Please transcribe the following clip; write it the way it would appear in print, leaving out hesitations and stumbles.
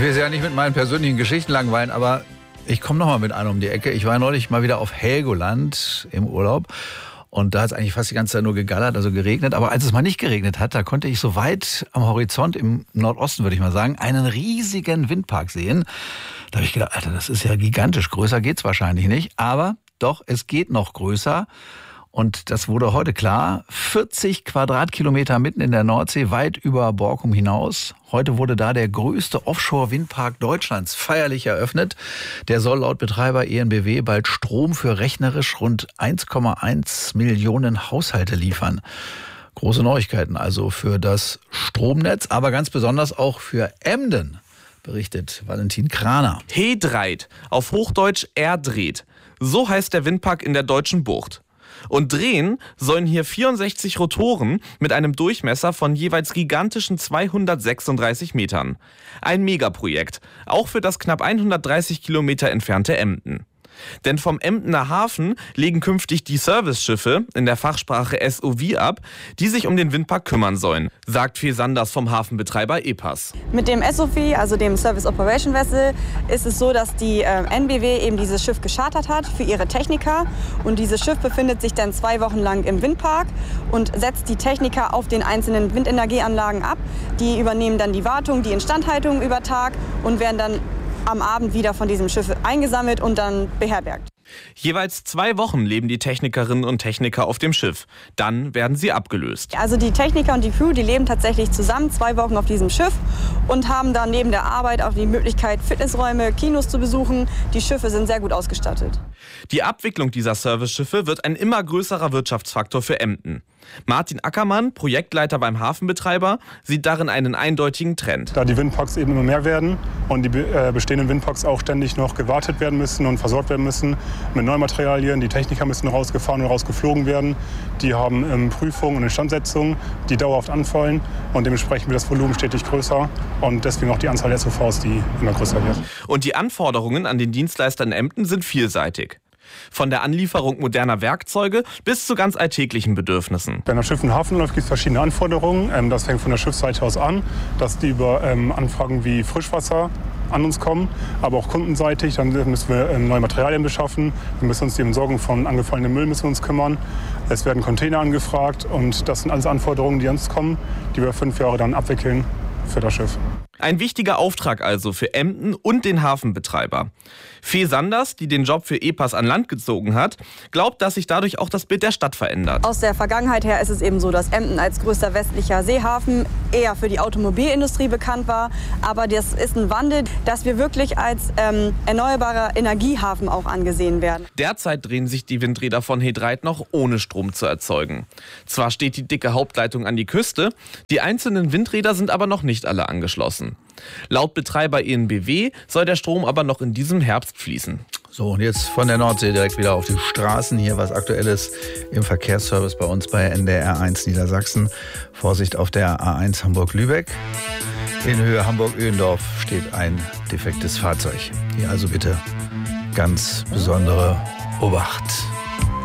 will Sie ja nicht mit meinen persönlichen Geschichten langweilen, aber ich komme noch mal mit einem um die Ecke. Ich war neulich mal wieder auf Helgoland im Urlaub. Und da hat es eigentlich fast die ganze Zeit nur gegallert, also geregnet. Aber als es mal nicht geregnet hat, da konnte ich so weit am Horizont, im Nordosten würde ich mal sagen, einen riesigen Windpark sehen. Da habe ich gedacht, Alter, das ist ja gigantisch. Größer geht's wahrscheinlich nicht. Aber doch, es geht noch größer. Und das wurde heute klar. 40 Quadratkilometer mitten in der Nordsee, weit über Borkum hinaus. Heute wurde da der größte Offshore-Windpark Deutschlands feierlich eröffnet. Der soll laut Betreiber EnBW bald Strom für rechnerisch rund 1,1 Millionen Haushalte liefern. Große Neuigkeiten also für das Stromnetz, aber ganz besonders auch für Emden, berichtet Valentin Kraner. He dreht, auf Hochdeutsch er dreht. So heißt der Windpark in der Deutschen Bucht. Und drehen sollen hier 64 Rotoren mit einem Durchmesser von jeweils gigantischen 236 Metern. Ein Megaprojekt, auch für das knapp 130 Kilometer entfernte Emden. Denn vom Emdener Hafen legen künftig die Serviceschiffe, in der Fachsprache SOV, ab, die sich um den Windpark kümmern sollen, sagt Fee Sanders vom Hafenbetreiber EPAS. Mit dem SOV, also dem Service Operation Vessel, ist es so, dass die NBW eben dieses Schiff geschartert hat für ihre Techniker. Und dieses Schiff befindet sich dann 2 Wochen lang im Windpark und setzt die Techniker auf den einzelnen Windenergieanlagen ab. Die übernehmen dann die Wartung, die Instandhaltung über Tag und werden dann am Abend wieder von diesem Schiff eingesammelt und dann beherbergt. Jeweils 2 Wochen leben die Technikerinnen und Techniker auf dem Schiff. Dann werden sie abgelöst. Also die Techniker und die Crew, die leben tatsächlich zusammen 2 Wochen auf diesem Schiff und haben dann neben der Arbeit auch die Möglichkeit, Fitnessräume, Kinos zu besuchen. Die Schiffe sind sehr gut ausgestattet. Die Abwicklung dieser Serviceschiffe wird ein immer größerer Wirtschaftsfaktor für Emden. Martin Ackermann, Projektleiter beim Hafenbetreiber, sieht darin einen eindeutigen Trend. Da die Windparks eben immer mehr werden und die bestehenden Windparks auch ständig noch gewartet werden müssen und versorgt werden müssen mit Neumaterialien. Die Techniker müssen rausgefahren und rausgeflogen werden. Die haben Prüfungen und Instandsetzungen, die dauerhaft anfallen. Und dementsprechend wird das Volumen stetig größer. Und deswegen auch die Anzahl der SOVs, die immer größer wird. Und die Anforderungen an den Dienstleister in Emden sind vielseitig. Von der Anlieferung moderner Werkzeuge bis zu ganz alltäglichen Bedürfnissen. Wenn das Schiff in den Hafen läuft, gibt es verschiedene Anforderungen. Das fängt von der Schiffsseite aus an, dass die über Anfragen wie Frischwasser an uns kommen, aber auch kundenseitig. Dann müssen wir neue Materialien beschaffen. Wir müssen uns die Entsorgung von angefallenem Müll müssen uns kümmern. Es werden Container angefragt und das sind alles Anforderungen, die an uns kommen, die wir 5 Jahre dann abwickeln für das Schiff. Ein wichtiger Auftrag also für Emden und den Hafenbetreiber. Fee Sanders, die den Job für EPAS an Land gezogen hat, glaubt, dass sich dadurch auch das Bild der Stadt verändert. Aus der Vergangenheit her ist es eben so, dass Emden als größter westlicher Seehafen eher für die Automobilindustrie bekannt war. Aber das ist ein Wandel, dass wir wirklich als erneuerbarer Energiehafen auch angesehen werden. Derzeit drehen sich die Windräder von He dreht noch ohne Strom zu erzeugen. Zwar steht die dicke Hauptleitung an die Küste, die einzelnen Windräder sind aber noch nicht alle angeschlossen. Laut Betreiber EnBW soll der Strom aber noch in diesem Herbst fließen. So, und jetzt von der Nordsee direkt wieder auf die Straßen. Hier was Aktuelles im Verkehrsservice bei uns bei NDR1 Niedersachsen. Vorsicht auf der A1 Hamburg-Lübeck. In Höhe Hamburg-Öhendorf steht ein defektes Fahrzeug. Hier also bitte ganz besondere Obacht.